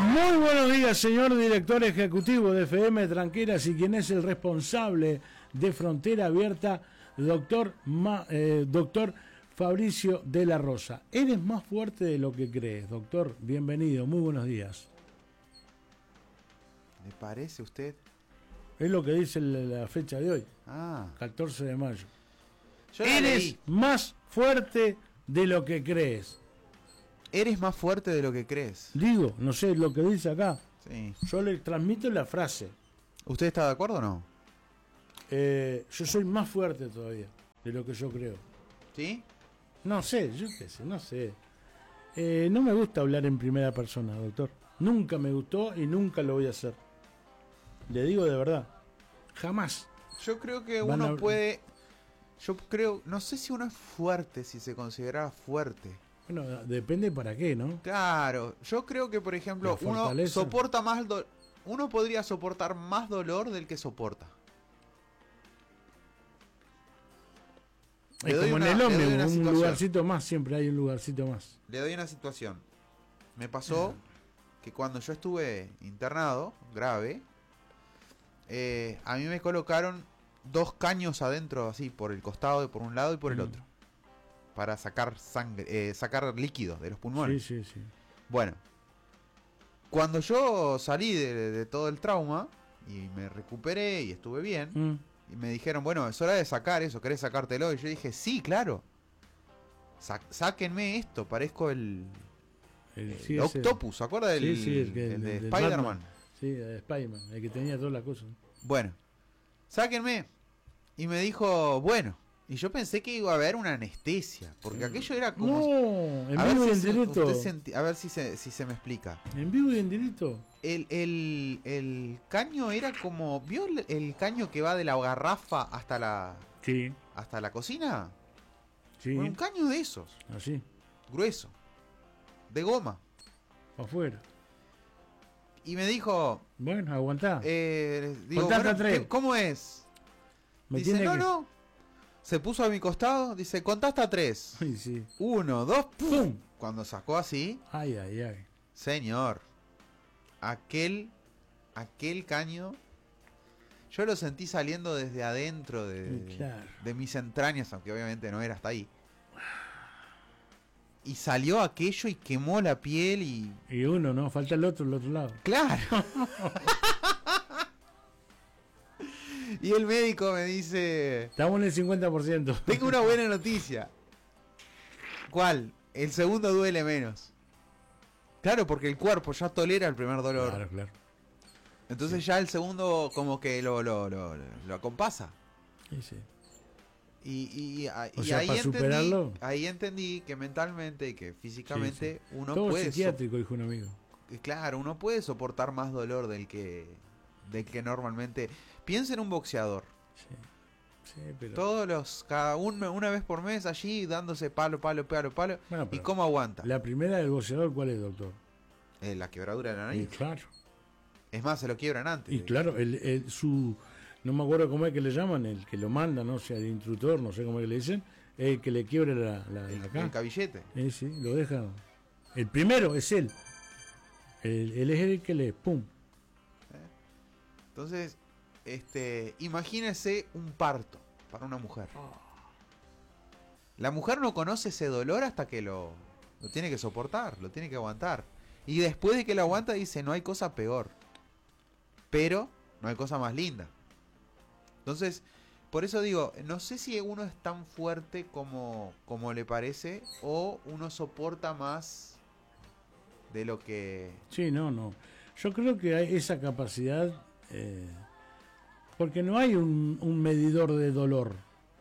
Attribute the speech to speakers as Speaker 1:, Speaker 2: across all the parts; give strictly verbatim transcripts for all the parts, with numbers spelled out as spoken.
Speaker 1: Muy buenos días, señor director ejecutivo de F M Tranqueras y quien es el responsable de Frontera Abierta, doctor, Ma, eh, doctor Fabricio de la Rosa. Eres más fuerte de lo que crees, doctor. Bienvenido, muy buenos días.
Speaker 2: ¿Le parece a usted?
Speaker 1: Es lo que dice la fecha de hoy,
Speaker 2: Ah.
Speaker 1: catorce de mayo.
Speaker 2: Yo la
Speaker 1: Eres
Speaker 2: leí.
Speaker 1: más fuerte de lo que crees.
Speaker 2: Eres más fuerte de lo que crees.
Speaker 1: Digo, no sé lo que dice acá.
Speaker 2: Sí.
Speaker 1: Yo le transmito la frase.
Speaker 2: ¿Usted está de acuerdo o no?
Speaker 1: Eh, yo soy más fuerte todavía de lo que yo creo.
Speaker 2: ¿Sí?
Speaker 1: No sé, yo qué sé, no sé. Eh, no me gusta hablar en primera persona, doctor. Nunca me gustó y nunca lo voy a hacer. Le digo de verdad. Jamás.
Speaker 2: Yo creo que
Speaker 1: Van
Speaker 2: uno
Speaker 1: a-
Speaker 2: puede... Yo creo... No sé si uno es fuerte, si se considera fuerte.
Speaker 1: Bueno, depende para qué, ¿no?
Speaker 2: Claro. Yo creo que, por ejemplo,
Speaker 1: La
Speaker 2: uno
Speaker 1: fortaleza.
Speaker 2: soporta más... Do... Uno podría soportar más dolor del que soporta. Le
Speaker 1: Es
Speaker 2: doy
Speaker 1: como
Speaker 2: una-
Speaker 1: en el
Speaker 2: le doy
Speaker 1: ómnibus,
Speaker 2: una
Speaker 1: un
Speaker 2: situación.
Speaker 1: lugarcito más, siempre hay un lugarcito más.
Speaker 2: Le doy una situación. Me pasó que cuando yo estuve internado, grave, eh, a mí me colocaron dos caños adentro, así, por el costado, por un lado y por el
Speaker 1: Mm.
Speaker 2: otro. Para sacar sangre, eh, sacar líquido de los pulmones.
Speaker 1: Sí, sí, sí.
Speaker 2: Bueno, cuando yo salí de, de todo el trauma y me recuperé y estuve bien,
Speaker 1: Mm.
Speaker 2: y me dijeron, bueno, es hora de sacar eso, ¿querés sacártelo? Y yo dije, sí, claro. Sa- sáquenme esto, parezco el,
Speaker 1: El,
Speaker 2: el
Speaker 1: sí, ese-
Speaker 2: Octopus, ¿se acuerda del,
Speaker 1: Sí, sí, el, que-
Speaker 2: el de
Speaker 1: del
Speaker 2: Spider-Man?
Speaker 1: Batman. Sí, el de Spider-Man, el que tenía todas las cosas.
Speaker 2: Bueno, sáquenme. Y me dijo, bueno. Y yo pensé que iba a haber una anestesia, porque aquello era como...
Speaker 1: No, en
Speaker 2: a ver
Speaker 1: vivo y en
Speaker 2: si se-
Speaker 1: directo.
Speaker 2: usted senti- a ver si se, si se me explica.
Speaker 1: En vivo y en directo.
Speaker 2: El, el, el caño era como... ¿Vio el, el caño que va de la garrafa hasta la,
Speaker 1: Sí,
Speaker 2: hasta la cocina?
Speaker 1: sí.
Speaker 2: Bueno, un caño de esos,
Speaker 1: Así,
Speaker 2: grueso, de goma.
Speaker 1: afuera.
Speaker 2: Y me dijo...
Speaker 1: Bueno, aguantá.
Speaker 2: Eh, digo,
Speaker 1: Contá hasta
Speaker 2: bueno,
Speaker 1: tres.
Speaker 2: ¿qué- ¿cómo es?
Speaker 1: Me
Speaker 2: Dice,
Speaker 1: tiene
Speaker 2: no,
Speaker 1: que-
Speaker 2: no. Se puso a mi costado, dice, contá hasta tres.
Speaker 1: Ay, sí.
Speaker 2: Uno, dos, pum.
Speaker 1: ¡Pum!
Speaker 2: Cuando sacó así,
Speaker 1: Ay, ay, ay.
Speaker 2: señor, aquel, aquel caño, yo lo sentí saliendo desde adentro de,
Speaker 1: Claro.
Speaker 2: de mis entrañas, aunque obviamente no era hasta ahí. Y salió aquello y quemó la piel y...
Speaker 1: Y uno, ¿no? Falta el otro, el otro lado.
Speaker 2: ¡Claro! Y el médico me dice...
Speaker 1: Estamos en el cincuenta por ciento.
Speaker 2: Tengo una buena noticia. ¿Cuál? El segundo duele menos. Claro, porque el cuerpo ya tolera el primer dolor.
Speaker 1: Claro, claro.
Speaker 2: Entonces ya el segundo como que lo, lo, lo, lo acompasa.
Speaker 1: Sí, sí.
Speaker 2: Y, y, a-
Speaker 1: O
Speaker 2: y
Speaker 1: sea,
Speaker 2: ahí,
Speaker 1: para
Speaker 2: entendí,
Speaker 1: superarlo.
Speaker 2: ahí entendí que mentalmente y que físicamente
Speaker 1: Sí, sí.
Speaker 2: uno
Speaker 1: Todo
Speaker 2: puede... so-
Speaker 1: psiquiátrico, dijo un amigo.
Speaker 2: claro, uno puede soportar más dolor del que, del que normalmente... Piensa en un boxeador.
Speaker 1: Sí. Sí, pero...
Speaker 2: Todos los... Cada uno una vez por mes allí dándose palo, palo, palo, palo.
Speaker 1: Bueno,
Speaker 2: ¿Y
Speaker 1: pero
Speaker 2: cómo aguanta?
Speaker 1: La primera del boxeador, ¿cuál es, doctor?
Speaker 2: Eh, la quebradura de la
Speaker 1: Y
Speaker 2: nariz.
Speaker 1: claro.
Speaker 2: Es más, se lo quiebran antes.
Speaker 1: Y claro, el, el, su... No me acuerdo cómo es que le llaman, el que lo manda, no sé, el instructor, no sé cómo es que le dicen, es el que le quiebre la, la,
Speaker 2: El,
Speaker 1: la acá.
Speaker 2: el cabillete.
Speaker 1: Eh, sí, lo deja. El primero es él. Él, él es el que le... ¡Pum!
Speaker 2: Entonces, este, imagínese un parto para una mujer. La mujer no conoce ese dolor hasta que lo, lo tiene que soportar, lo tiene que aguantar. Y después de que lo aguanta dice, no hay cosa peor. Pero no hay cosa más linda. Entonces, por eso digo, no sé si uno es tan fuerte como, como le parece o uno soporta más de lo que...
Speaker 1: Sí, no, no. Yo creo que hay esa capacidad, eh, porque no hay un, un medidor de dolor.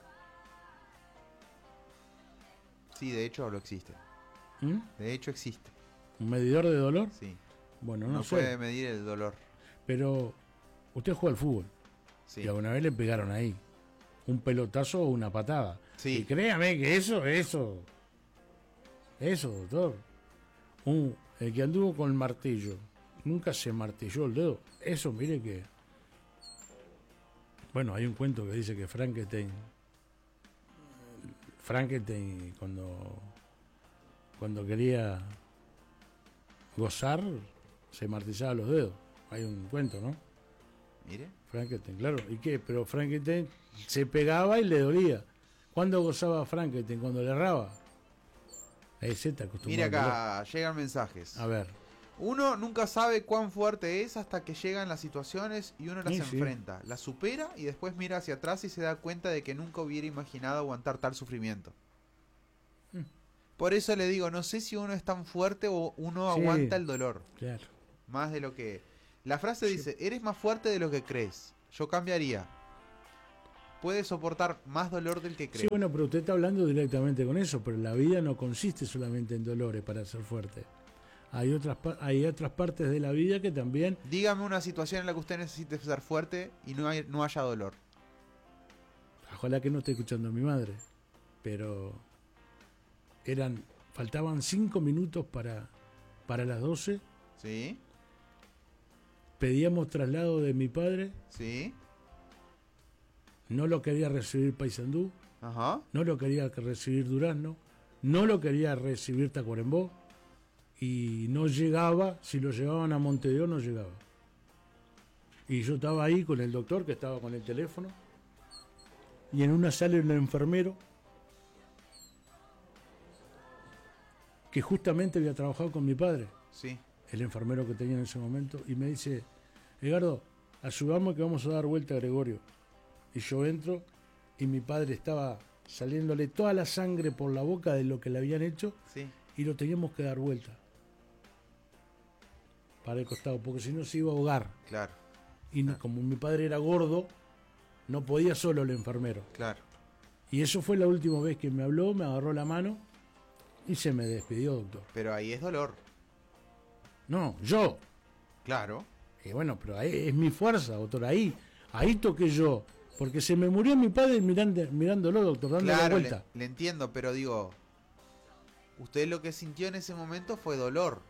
Speaker 2: Sí, de hecho lo existe.
Speaker 1: ¿Mm?
Speaker 2: De hecho existe.
Speaker 1: ¿Un medidor de dolor?
Speaker 2: Sí.
Speaker 1: Bueno, no,
Speaker 2: No
Speaker 1: sé.
Speaker 2: puede medir el dolor.
Speaker 1: Pero usted juega al fútbol.
Speaker 2: Sí.
Speaker 1: Y alguna vez le pegaron ahí. Un pelotazo o una patada.
Speaker 2: Sí.
Speaker 1: Y créame que eso, eso. Eso, doctor. Un, el que anduvo con el martillo. Nunca se martilló el dedo. Eso, mire que. Bueno, hay un cuento que dice que Frankenstein. Frankenstein, cuando. Cuando quería gozar, se martillaba los dedos. Hay un cuento, ¿no?
Speaker 2: Mire.
Speaker 1: Frankenstein, claro. ¿Y qué? Pero Frankenstein se pegaba y le dolía. ¿Cuándo gozaba Frankenstein? Cuando le erraba. Ahí se te acostumbró.
Speaker 2: Mire acá, llegan mensajes.
Speaker 1: A ver.
Speaker 2: Uno nunca sabe cuán fuerte es hasta que llegan las situaciones y uno las
Speaker 1: Sí, sí.
Speaker 2: enfrenta, las supera y después mira hacia atrás y se da cuenta de que nunca hubiera imaginado aguantar tal sufrimiento.
Speaker 1: Mm.
Speaker 2: Por eso le digo, no sé si uno es tan fuerte o uno
Speaker 1: Sí.
Speaker 2: aguanta el dolor.
Speaker 1: Claro.
Speaker 2: Más de lo que... La frase
Speaker 1: Sí.
Speaker 2: dice, eres más fuerte de lo que crees. Yo cambiaría. Puedes soportar más dolor del que
Speaker 1: Sí,
Speaker 2: crees.
Speaker 1: bueno, pero usted está hablando directamente con eso, pero la vida no consiste solamente en dolores para ser fuerte. Hay otras, pa- hay otras partes de la vida que también...
Speaker 2: Dígame una situación en la que usted necesite ser fuerte y no, hay- no haya dolor.
Speaker 1: Ojalá que no esté escuchando a mi madre, pero eran faltaban cinco minutos para, para las doce,
Speaker 2: ¿Sí?
Speaker 1: pedíamos traslado de mi padre,
Speaker 2: ¿Sí?
Speaker 1: no lo quería recibir Paysandú,
Speaker 2: Ajá.
Speaker 1: no lo quería recibir Durazno, no lo quería recibir Tacuarembó, y no llegaba, si lo llevaban a Montevideo no llegaba. Y yo estaba ahí con el doctor que estaba con el teléfono, y en una sala un enfermero que justamente había trabajado con mi padre,
Speaker 2: Sí.
Speaker 1: el enfermero que tenía en ese momento, y me dice, Edgardo, ayudamos que vamos a dar vuelta a Gregorio. Y yo entro y mi padre estaba saliéndole toda la sangre por la boca de lo que le habían hecho
Speaker 2: Sí.
Speaker 1: y lo teníamos que dar vuelta para el costado, porque si no se iba a ahogar.
Speaker 2: Claro,
Speaker 1: Y no- como mi padre era gordo, no podía solo el enfermero.
Speaker 2: claro.
Speaker 1: Y eso fue la última vez que me habló, me agarró la mano y se me despidió, doctor.
Speaker 2: Pero ahí es dolor.
Speaker 1: No, yo.
Speaker 2: Claro.
Speaker 1: Y bueno, pero ahí es mi fuerza, doctor. Ahí, ahí toqué yo. Porque se me murió mi padre mirando, mirándolo, doctor, dándole la
Speaker 2: Claro, le,
Speaker 1: vuelta.
Speaker 2: le entiendo, pero digo, usted lo que sintió en ese momento fue dolor.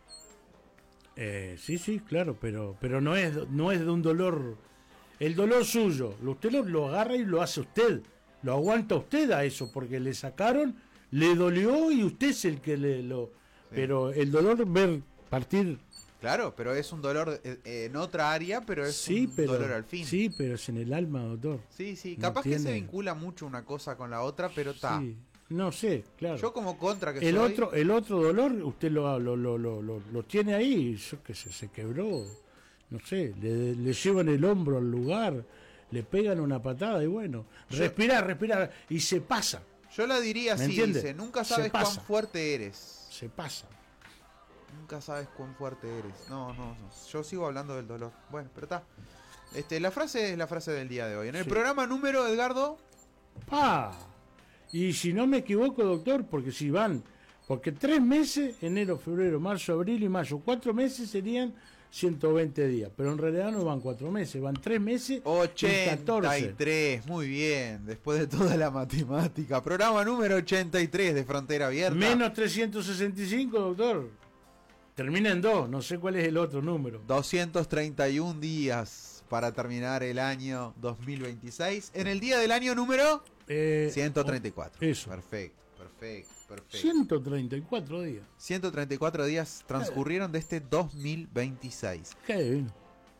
Speaker 1: Eh, sí, sí, claro, pero, pero no es, no es de un dolor. El dolor suyo, lo- usted lo, lo agarra y lo hace usted. Lo aguanta usted a eso, porque le sacaron, le dolió y usted es el que le lo.
Speaker 2: Sí.
Speaker 1: Pero el dolor ver partir.
Speaker 2: Claro, pero es un dolor eh, eh, en otra área, pero es
Speaker 1: Sí,
Speaker 2: un
Speaker 1: pero.
Speaker 2: dolor al fin.
Speaker 1: Sí, pero es en el alma, doctor.
Speaker 2: sí, sí.
Speaker 1: No
Speaker 2: Capaz que se
Speaker 1: tiene-
Speaker 2: vincula mucho una cosa con la otra, pero está.
Speaker 1: Sí, no sé, claro.
Speaker 2: Yo como contra que
Speaker 1: El
Speaker 2: soy,
Speaker 1: otro, el otro dolor, usted lo, lo, lo, lo, lo- lo tiene ahí, yo que sé, se quebró, no sé, le, le llevan el hombro al lugar, le pegan una patada y bueno,
Speaker 2: Yo-
Speaker 1: respirar, respirar, y se pasa,
Speaker 2: yo la diría
Speaker 1: ¿Me
Speaker 2: así,
Speaker 1: entiende?
Speaker 2: dice, nunca
Speaker 1: Se
Speaker 2: sabes cuán
Speaker 1: pasa.
Speaker 2: fuerte eres.
Speaker 1: se pasa.
Speaker 2: Nunca sabes cuán fuerte eres. No, no, no. Yo sigo hablando del dolor. Bueno, pero está. Este, la frase es la frase del día de hoy. En el
Speaker 1: Sí.
Speaker 2: programa número, Edgardo,
Speaker 1: ¡Pa! Y si no me equivoco, doctor, porque si van, porque tres meses, enero, febrero, marzo, abril y mayo, cuatro meses serían ciento veinte días, pero en realidad no van cuatro meses, van tres meses y
Speaker 2: ochenta
Speaker 1: catorce.
Speaker 2: y tres. Muy bien. Después de toda la matemática. Programa número ochenta y tres de Frontera Abierta.
Speaker 1: Menos trescientos sesenta y cinco, doctor. Termina en dos, no sé cuál es el otro número.
Speaker 2: doscientos treinta y uno días para terminar el año dos mil veintiséis. En el día del año número
Speaker 1: Eh,
Speaker 2: ciento treinta y cuatro.
Speaker 1: Eso.
Speaker 2: Perfecto, perfecto, perfecto.
Speaker 1: ciento treinta y cuatro días.
Speaker 2: ciento treinta y cuatro días transcurrieron de este dos mil veintiséis.
Speaker 1: Qué divino.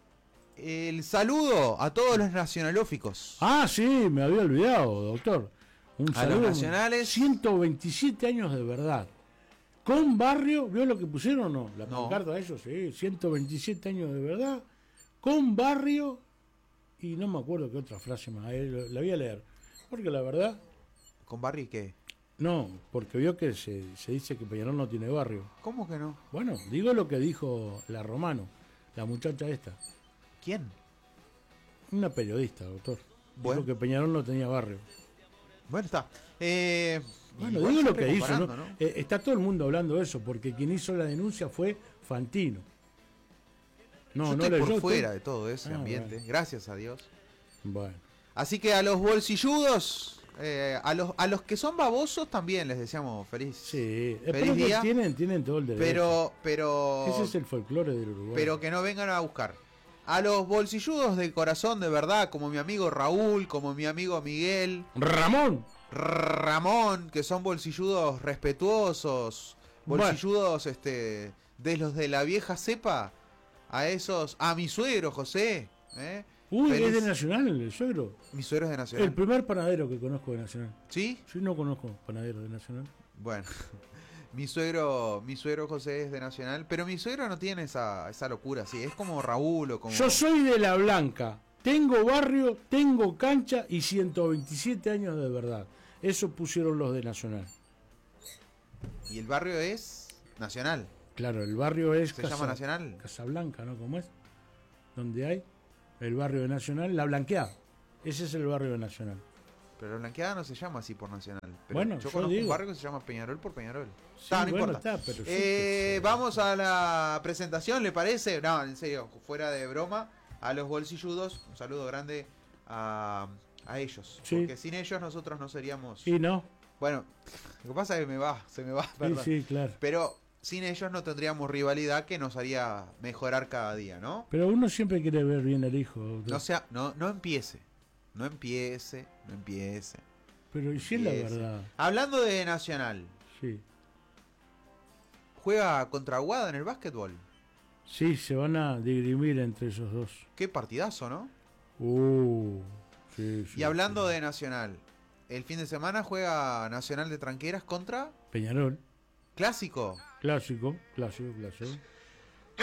Speaker 2: El saludo a todos los nacionalóficos.
Speaker 1: Ah, sí, me había olvidado, doctor. Un
Speaker 2: A
Speaker 1: saludo.
Speaker 2: los nacionales.
Speaker 1: ciento veintisiete años de verdad. Con barrio, ¿vio lo que pusieron o no? La
Speaker 2: No.
Speaker 1: pancarta de ellos, sí. ciento veintisiete años de verdad. Con barrio. Y no me acuerdo qué otra frase más. eh, lo- La voy a leer. Porque la verdad.
Speaker 2: ¿Con Barry qué?
Speaker 1: No, porque vio que se, se dice que Peñarol no tiene barrio.
Speaker 2: ¿Cómo que no?
Speaker 1: Bueno, digo lo que dijo la Romano, la muchacha esta.
Speaker 2: ¿Quién?
Speaker 1: Una periodista, doctor.
Speaker 2: Bueno.
Speaker 1: Dijo que Peñarol no tenía barrio.
Speaker 2: Bueno, está. Eh,
Speaker 1: Bueno,
Speaker 2: igual
Speaker 1: digo lo
Speaker 2: siempre
Speaker 1: que hizo, ¿no?
Speaker 2: comparando,
Speaker 1: Eh, está todo el mundo hablando de eso, porque quien hizo la denuncia fue Fantino. No,
Speaker 2: Yo
Speaker 1: no
Speaker 2: estoy
Speaker 1: leyó
Speaker 2: por
Speaker 1: usted.
Speaker 2: fuera de todo ese
Speaker 1: Ah,
Speaker 2: ambiente.
Speaker 1: bueno.
Speaker 2: Gracias a Dios.
Speaker 1: Bueno,
Speaker 2: Así que a los bolsilludos, eh, a los a los que son babosos también les deseamos feliz.
Speaker 1: sí.
Speaker 2: Feliz
Speaker 1: Espero que
Speaker 2: día.
Speaker 1: tienen, tienen todo el derecho.
Speaker 2: Pero, pero,
Speaker 1: Ese es el folclore del Uruguay.
Speaker 2: pero que no vengan a buscar. A los bolsilludos de corazón de verdad, como mi amigo Raúl, como mi amigo Miguel,
Speaker 1: Ramón.
Speaker 2: Ramón, que son bolsilludos respetuosos,
Speaker 1: Bueno.
Speaker 2: bolsilludos este, de los de la vieja cepa, a esos, a mi suegro José, ¿eh?
Speaker 1: Uy,
Speaker 2: Feliz-
Speaker 1: es de Nacional el suegro.
Speaker 2: Mi suegro es de Nacional.
Speaker 1: El primer panadero que conozco de Nacional.
Speaker 2: ¿Sí?
Speaker 1: Yo no conozco panadero de Nacional.
Speaker 2: Bueno, mi suegro, mi suegro José es de Nacional, pero mi suegro no tiene esa, esa locura, sí, es como Raúl o como...
Speaker 1: Yo soy de La Blanca. Tengo barrio, tengo cancha y ciento veintisiete años de verdad. Eso pusieron los de Nacional.
Speaker 2: Y el barrio es Nacional.
Speaker 1: Claro, el barrio es
Speaker 2: ¿Se llama Nacional?
Speaker 1: Casablanca, ¿no? ¿Cómo es? Donde hay el barrio de Nacional, La Blanqueada. Ese es el barrio de Nacional.
Speaker 2: Pero la blanqueada no se llama así por Nacional. Pero
Speaker 1: Bueno,
Speaker 2: yo
Speaker 1: yo
Speaker 2: conozco
Speaker 1: digo.
Speaker 2: un barrio que se llama Peñarol por Peñarol.
Speaker 1: Sí,
Speaker 2: Ah, no
Speaker 1: bueno,
Speaker 2: importa.
Speaker 1: está, pero sí
Speaker 2: Eh,
Speaker 1: que-
Speaker 2: vamos a la presentación, ¿le parece? No, en serio, fuera de broma, a los bolsilludos, un saludo grande a, a ellos.
Speaker 1: Sí.
Speaker 2: Porque sin ellos nosotros no seríamos...
Speaker 1: Sí, ¿no?
Speaker 2: Bueno, lo que pasa es que me va, se me va,
Speaker 1: Sí,
Speaker 2: perdón.
Speaker 1: sí, claro.
Speaker 2: Pero sin ellos no tendríamos rivalidad que nos haría mejorar cada día, ¿no?
Speaker 1: Pero uno siempre quiere ver bien al hijo.
Speaker 2: No sea, no, no empiece. No empiece, no empiece.
Speaker 1: Pero y si es la
Speaker 2: empiece.
Speaker 1: verdad.
Speaker 2: Hablando de Nacional,
Speaker 1: Sí.
Speaker 2: juega contra Aguada en el básquetbol.
Speaker 1: Sí, se van a dirimir entre esos dos.
Speaker 2: Qué partidazo, ¿no?
Speaker 1: Uh, sí, sí,
Speaker 2: Y hablando
Speaker 1: sí.
Speaker 2: de Nacional, el fin de semana juega Nacional de Tranqueras contra
Speaker 1: Peñarol.
Speaker 2: Clásico.
Speaker 1: Clásico, clásico, clásico.